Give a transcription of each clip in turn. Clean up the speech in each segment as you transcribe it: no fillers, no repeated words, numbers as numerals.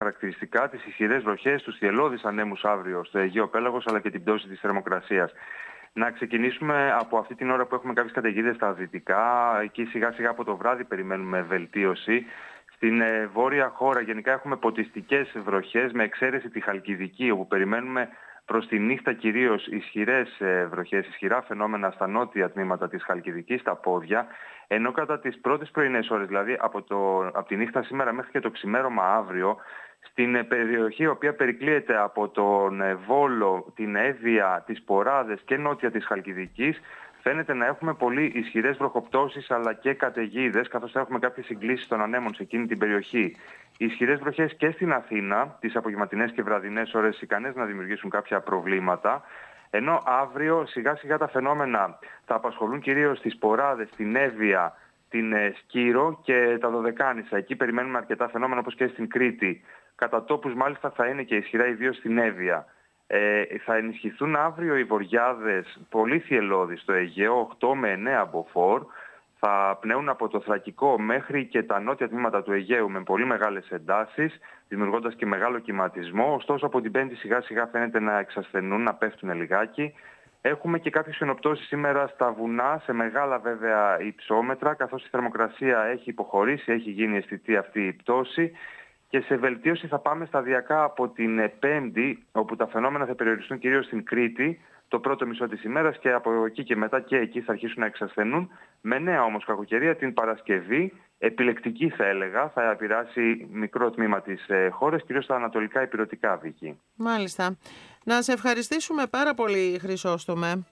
χαρακτηριστικά, τις ισχυρές βροχές, τους θυελλώδεις ανέμους αύριο στο Αιγαίο Πέλαγος, αλλά και την πτώση της θερμοκρασίας. Να ξεκινήσουμε από αυτή την ώρα που έχουμε κάποιες καταιγίδες στα δυτικά. Εκεί σιγά σιγά από το βράδυ περιμένουμε βελτίωση. Στην βόρεια χώρα γενικά έχουμε ποτιστικές βροχές, με εξαίρεση τη Χαλκιδική, όπου περιμένουμε προς τη νύχτα κυρίως ισχυρές βροχές, ισχυρά φαινόμενα στα νότια τμήματα της Χαλκιδικής, στα πόδια, ενώ κατά τις πρώτες πρωινές ώρες, δηλαδή από τη νύχτα σήμερα μέχρι και το ξημέρωμα αύριο, στην περιοχή η οποία περικλείεται από τον Βόλο, την Εύβοια, τις Ποράδες και νότια της Χαλκιδικής, φαίνεται να έχουμε πολύ ισχυρές βροχοπτώσεις αλλά και καταιγίδες, καθώς θα έχουμε κάποιες συγκλήσεις των ανέμων σε εκείνη την περιοχή. Οι ισχυρές βροχές και στην Αθήνα, τις απογευματινές και βραδινές ώρες, ικανές να δημιουργήσουν κάποια προβλήματα. Ενώ αύριο σιγά σιγά τα φαινόμενα θα απασχολούν κυρίως τις Ποράδες, την Εύβοια, την Σκύρο και τα Δωδεκάνησα. Εκεί περιμένουμε αρκετά φαινόμενα όπως και στην Κρήτη. Κατά τόπους μάλιστα θα είναι και ισχυρά ιδίως στην Εύβοια. Θα ενισχυθούν αύριο οι βορειάδες πολύ θυελλώδεις στο Αιγαίο, 8 με 9 μποφόρ. Θα πνέουν από το Θρακικό μέχρι και τα νότια τμήματα του Αιγαίου με πολύ μεγάλες εντάσεις, δημιουργώντας και μεγάλο κυματισμό. Ωστόσο από την Πέμπτη σιγά σιγά φαίνεται να εξασθενούν, να πέφτουν λιγάκι. Έχουμε και κάποιες χιονοπτώσεις σήμερα στα βουνά, σε μεγάλα βέβαια υψόμετρα, καθώς η θερμοκρασία έχει υποχωρήσει, έχει γίνει αισθητή αυτή η πτώση. Και σε βελτίωση θα πάμε σταδιακά από την Πέμπτη, όπου τα φαινόμενα θα περιοριστούν κυρίως στην Κρήτη, το πρώτο μισό της ημέρας, και από εκεί και μετά και εκεί θα αρχίσουν να εξασθενούν. Με νέα όμως κακοκαιρία την Παρασκευή, επιλεκτική θα έλεγα, θα επηρεάσει μικρό τμήμα της χώρας, κυρίως στα ανατολικά ηπειρωτικά, Βίκη. Μάλιστα. Να σε ευχαριστήσουμε πάρα πολύ, Χρυσόστομε.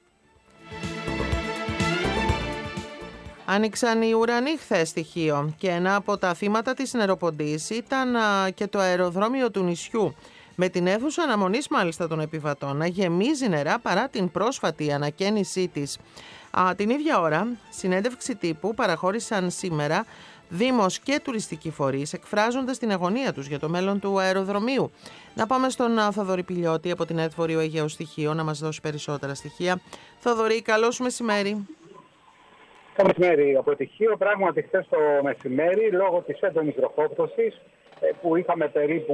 Άνοιξαν οι ουρανοί χθες στη Χίο και ένα από τα θύματα της νεροποντής ήταν και το αεροδρόμιο του νησιού, με την αίθουσα αναμονής μάλιστα των επιβατών να γεμίζει νερά παρά την πρόσφατη ανακαίνισή της. Την ίδια ώρα, συνέντευξη τύπου παραχώρησαν σήμερα Δήμος και τουριστικοί φορείς, εκφράζοντας την αγωνία τους για το μέλλον του αεροδρομίου. Να πάμε στον Θοδωρή Πηλιώτη από την ΕΡΤ Βορείου Αιγαίου στη Χίο να μας δώσει περισσότερα στοιχεία. Θοδωρή, καλό σου μεσημέρι. Καλό μεσημέρι από τη Χίο. Πράγματι, χθες το μεσημέρι, λόγω της έντονης βροχόπτωσης που είχαμε περίπου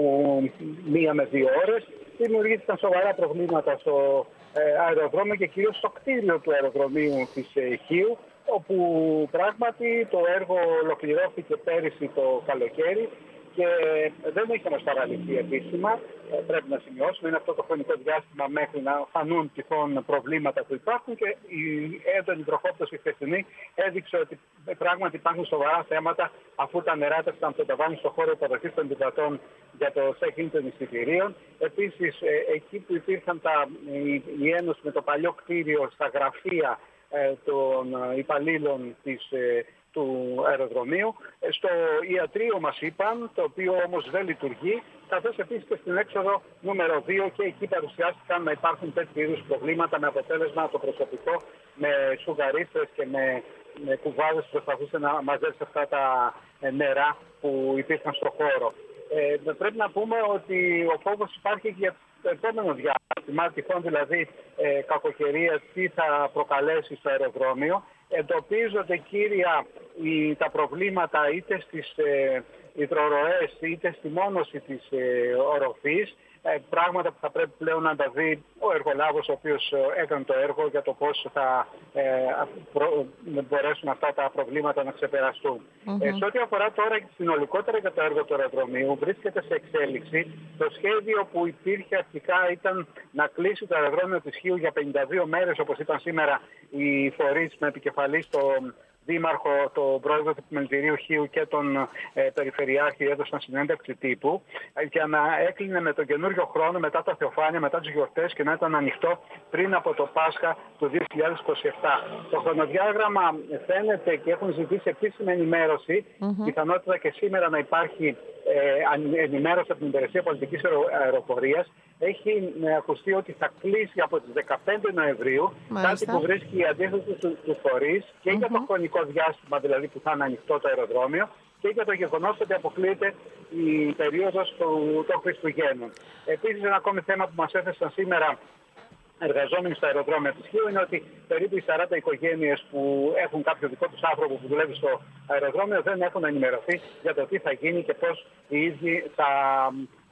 1 με 2 ώρες, δημιουργήθηκαν σοβαρά προβλήματα στο αεροδρόμιο και κυρίως στο κτίριο του αεροδρομίου της Χίου, όπου πράγματι το έργο ολοκληρώθηκε πέρυσι το καλοκαίρι και δεν έχει όμως παραλυθεί επίσημα. Πρέπει να σημειώσουμε, είναι αυτό το χρονικό διάστημα μέχρι να φανούν τυχόν προβλήματα που υπάρχουν, και η έντονη βροχόπτωση χθεσινή έδειξε ότι πράγματι υπάρχουν σοβαρά θέματα, αφού τα νερά έφτασαν το ταβάνι στο χώρο υποδοχής των επιβατών για το check-in των εισιτηρίων. Επίσης, εκεί που υπήρχαν η ένωση με το παλιό κτίριο στα γραφεία των υπαλλήλων του αεροδρομίου, στο ιατρείο μας είπαν, το οποίο όμως δεν λειτουργεί, καθώς επίσης και στην έξοδο νούμερο 2, και εκεί παρουσιάστηκαν να υπάρχουν τέτοιου είδους προβλήματα, με αποτέλεσμα το προσωπικό με σουγαρίστρες και με κουβάδες που προσπαθούσε να μαζέψει αυτά τα νερά που υπήρχαν στο χώρο. Πρέπει να πούμε ότι ο φόβος υπάρχει για το επόμενο διάστημα, τυχόν δηλαδή κακοκαιρία, τι θα προκαλέσει στο αεροδρόμιο. Εντοπίζονται κύρια τα προβλήματα είτε στις υδροροές είτε στη μόνωση της οροφής, πράγματα που θα πρέπει πλέον να τα δει ο εργολάβος ο οποίος έκανε το έργο για το πώς θα μπορέσουν αυτά τα προβλήματα να ξεπεραστούν. Σε ό,τι αφορά τώρα συνολικότερα για το έργο του αεροδρομίου, βρίσκεται σε εξέλιξη. Το σχέδιο που υπήρχε αρχικά ήταν να κλείσει το αεροδρόμιο της Χίου για 52 μέρες, όπως είπαν σήμερα οι φορείς, με επικεφαλής τον Δήμαρχο, τον Πρόεδρο του Επιμελητηρίου Χίου και τον Περιφερειάρχη, έδωσαν συνέντευξη τύπου, για να έκλεινε με τον καινούριο χρόνο, μετά τα Θεοφάνεια, μετά τις γιορτές, και να ήταν ανοιχτό πριν από το Πάσχα του 2027. Το χρονοδιάγραμμα φαίνεται, και έχουν ζητήσει επίσημη ενημέρωση, πιθανότητα και σήμερα να υπάρχει ενημέρωση από την Υπηρεσία Πολιτικής Αεροπορίας. Έχει ακουστεί ότι θα κλείσει από τις 15 Νοεμβρίου, κάτι που βρίσκει η αντίθεση του φορείς και για το χρονικό διάστημα δηλαδή που θα είναι ανοιχτό το αεροδρόμιο, και για το γεγονός ότι αποκλείεται η περίοδος των Χριστουγέννων. Επίσης, ένα ακόμη θέμα που μας έθεσαν σήμερα εργαζόμενοι στο αεροδρόμιο της Χίου είναι ότι περίπου οι 40 οικογένειες που έχουν κάποιο δικό τους άνθρωπο που δουλεύει στο αεροδρόμιο δεν έχουν ενημερωθεί για το τι θα γίνει και πώς οι ίδιοι θα